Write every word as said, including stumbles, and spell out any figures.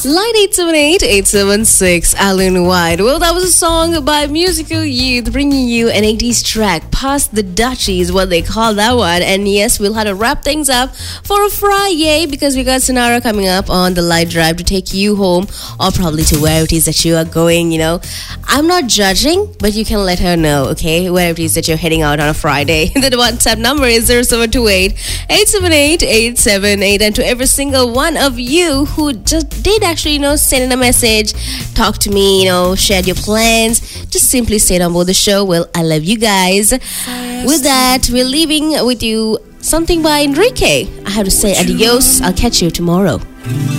Line eight seven eight, eight seven six, Alan White. Well, that was a song by Musical Youth bringing you an eighties track, Past the Dutchie is what they call that one. And yes, we'll have to wrap things up for a Friday because we got Sonara coming up on the light drive to take you home or probably to where it is that you are going, you know. I'm not judging, but you can let her know, okay, where it is that you're heading out on a Friday. The WhatsApp number is zero seven two eight, eight seven eight, eight seven eight. And to every single one of you who just did actually, you know, send in a message, talk to me, you know, share your plans, just simply stay on board the show. Well, I love you guys. With that, we're leaving with you something by Enrique. I have to say adios. I'll catch you tomorrow.